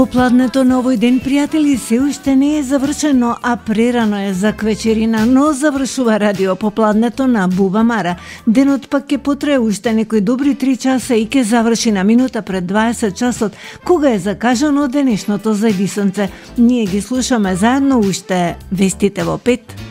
Попладнето на овој ден, пријатели, се уште не е завршено, а прерано е за квечерина, но завршува радио Попладнето на Буба Мара. Денот пак ќе потрае уште некои добри 3 часа и ќе заврши на минута пред 20 часот, кога е закажано денешното зајди сонце. Ние ги слушаме заедно уште вестите во 5.